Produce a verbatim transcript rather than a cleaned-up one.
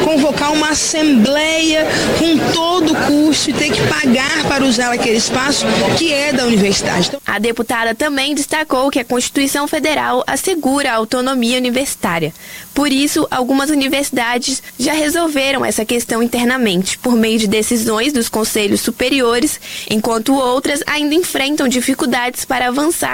convocar uma assembleia com todo o custo e ter que pagar para usar aquele espaço que é da universidade. A deputada também destacou que a Constituição Federal assegura a autonomia universitária. Por isso, algumas universidades já resolveram essa questão internamente, por meio de decisões dos conselhos superiores, enquanto outras ainda enfrentam dificuldades para avançar